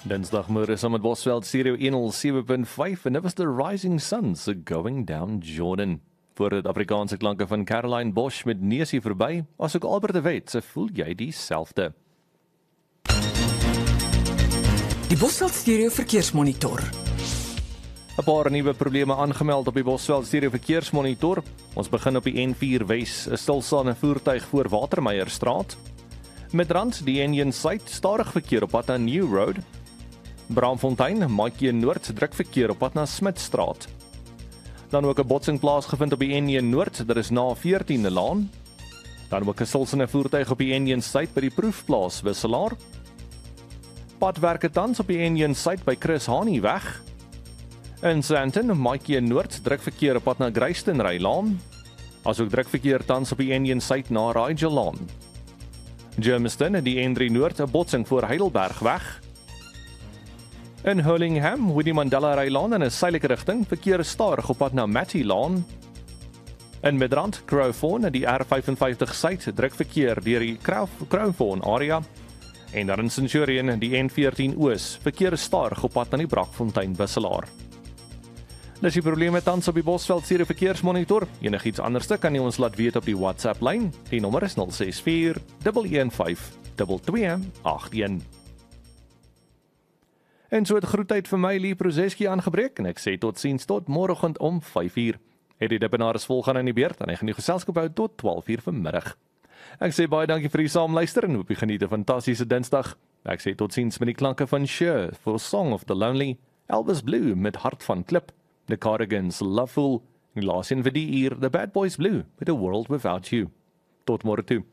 Dinsdagmôre saam met Bosveld Stereo 107.5 en dit was The Rising Suns Going Down Jordan. Voor het Afrikaanse klanke van Caroline Bosch met Neusie verby, asook Albert de Wet se voel jy dieselfde. Die Bosveld Stereo Verkeersmonitor. 'n Paar nuwe probleme aangemeld op die Bosveld Stereo Verkeersmonitor. Ons begin op die N4 Wes, 'n stilstaande voertuig voor Watermeierstraat. Met rand die Union Suid, stadig verkeer op pad na New Road. Braamfontein, Maatjie Noord, druk verkeer op pad na Smitstraat. Dan ook 'n botsing plaasgevind op die N1 Noord, dit is na 14de Laan. Dan ook 'n stilstaande voertuig op die N1 Suid by die proefplaas Wisselaar. Padwerke tans op die N1 Suid by Chris Hani weg. In Sandton, Maatjie Noord, druk verkeer op pad na Greystenrylaan. Asook druk verkeer tans op die N1 Suid na Rigelaan. Germiston, die N3 Noord, 'n botsing voor Heidelberg weg. In Hurlingham, Winnie Mandela Rylaan in 'n suidelike rigting, verkeer stadig op pad na Mattylaan. In Midrand, Crowthorne, die R55 Suid, druk verkeer deur die Crowthorne area. En dan in Centurion, die N14 Oos, verkeer stadig op pad na die Brakfontein Wisselaar. Dis die probleme tans op die Bosveld Stereo Verkeersmonitor. Enigiets anderste kan jy ons laat weet op die WhatsApp lyn. Die nommer is 064 115 2281. En so het groetheid vir my Lee Prozeski aangebreek en ek sê totsiens tot môreoggend om 5:00. Eddie Dippenaar is volgaan in die beurt en hy gaan die geselskap hou tot 12:00 vanmiddag. Ek sê baie dankie vir die saamluister en hoop jy geniet 'n fantastiese Dinsdag. Ek sê totsiens met die klanke van Cher vir Song of the Lonely, Elvis Blue met Hart van Klip, The Cardigans, Loveful, en laas een vir die uur, The Bad Boys Blue met A World Without You. Tot môre toe.